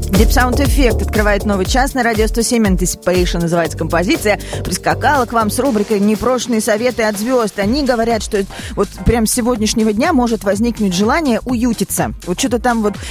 Deep Sound Effect открывает новый час на радио 107. Anticipation называется композиция. Прискакала к вам с рубрикой «Непрошенные советы от звезд». Они говорят, что вот прям с сегодняшнего дня может возникнуть желание уютиться. Вот что-то там вот